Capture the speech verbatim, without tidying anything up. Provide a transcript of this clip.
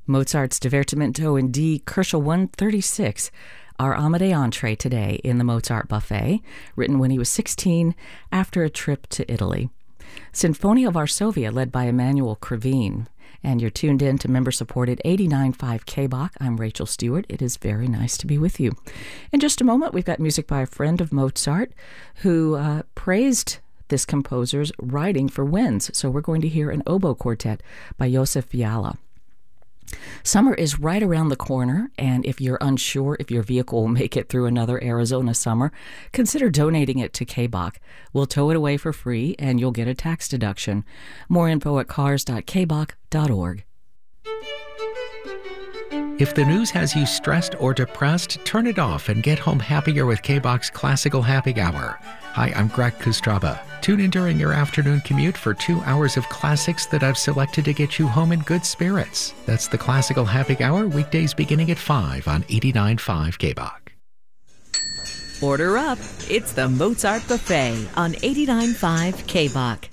Mozart's Divertimento in D, Koelschel one thirty-six, our Amadei entree today in the Mozart Buffet, written when he was sixteen after a trip to Italy. Sinfonia Varsovia, led by Emanuel Krivine. And you're tuned in to member-supported eighty-nine point five K B O C. I'm Rachel Stewart. It is very nice to be with you. In just a moment, we've got music by a friend of Mozart who uh, praised this composer's writing for winds. So we're going to hear an oboe quartet by Josef Fiala. Summer is right around the corner, and if you're unsure if your vehicle will make it through another Arizona summer, consider donating it to K B O C. We'll tow it away for free, and you'll get a tax deduction. More info at cars dot k b o c dot org. If the news has you stressed or depressed, turn it off and get home happier with K B O C's Classical Happy Hour. Hi, I'm Greg Kustraba. Tune in during your afternoon commute for two hours of classics that I've selected to get you home in good spirits. That's the Classical Happy Hour, weekdays beginning at five on eighty-nine point five K B O C. Order up. It's the Mozart Buffet on eighty-nine point five K B O C.